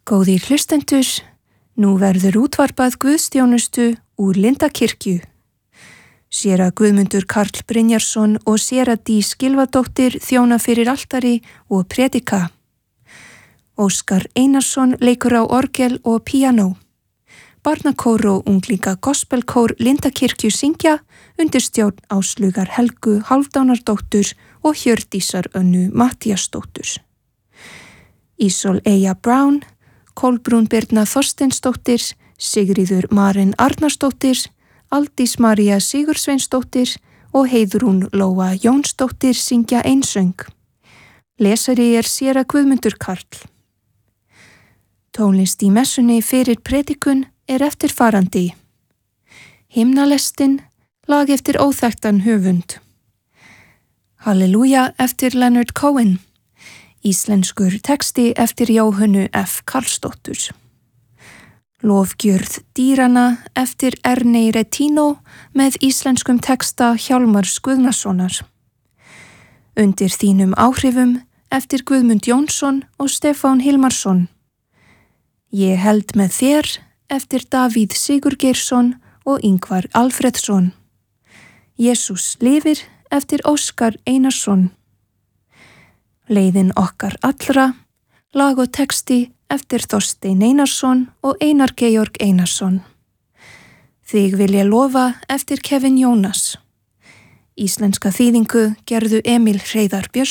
Góðir hlustendur, nú verður útvarpað guðsþjónustu úr Lindakirkju. Séra Guðmundur Karl Brynjarsson og séra Dís Gylfadóttir þjóna fyrir altari og predika. Óskar Einarsson leikur á orgel og píanó. Barnakór og unglinga gospelkór Lindakirkju syngja undir stjórn Áslugar Helgu Hálfdánardóttur og Hjördísar Önnu Mattíasdóttur. Ísól Eyja Brown, Kolbrún Birna Þorsteinsdóttir, Sigríður Marín Arnarsdóttir, Aldís María Sigursveinsdóttir og Heiðrún Lóa Jónsdóttir syngja einsöng. Lesari séra Guðmundur Karl. Tónlist í messunni fyrir predikun eftirfarandi. Himnalestin, lag eftir óþekktan höfund. Halleluja eftir Leonard Cohen. Íslenskur texti eftir Jóhönnu F. Karlsdóttur. Lofgjörð dýrana eftir Ernei Retino með íslenskum texta Hjálmars Guðnasonar. Undir þínum áhrifum eftir Guðmund Jónsson og Stefán Hilmarsson. Ég held með þér eftir Davíð Sigurgeirsson og Ingvar Alfreðsson. Jesús lifir eftir Óskar Einarsson. Leiðin okkar allra, lag og texti eftir Þorstein Einarsson og Einar Georg Einarsson. Þig vil ég lofa eftir Kevin Jónas. Íslenska þýðingu gerðu Emil Hreiðar Björnsson.